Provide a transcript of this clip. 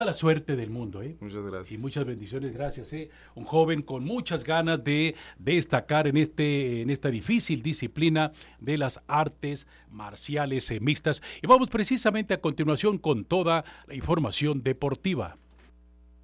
La suerte del mundo, ¿eh? Muchas Y gracias. muchas bendiciones, gracias, ¿eh? Un joven con muchas ganas de destacar en esta difícil disciplina de las artes marciales mixtas. Y vamos precisamente a continuación con toda la información deportiva.